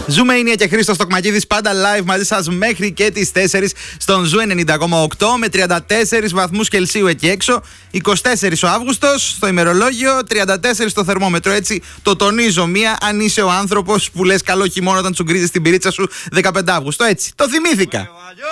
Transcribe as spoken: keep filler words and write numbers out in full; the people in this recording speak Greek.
Ζούμε Ίνια και Χρήστος Τοκμακίδης, πάντα live μαζί σας μέχρι και τις τέσσερις στον Ζου ενενήντα κόμμα οκτώ με τριάντα τέσσερις βαθμούς Κελσίου εκεί έξω. είκοσι τέσσερις ο Αύγουστος στο ημερολόγιο, τριάντα τέσσερις στο θερμόμετρο. Έτσι το τονίζω, μία αν είσαι ο άνθρωπος που λες καλό χειμώνα όταν τσουγκρίζεις την πυρίτσα σου δεκαπέντε Αύγουστο. Έτσι το θυμήθηκα.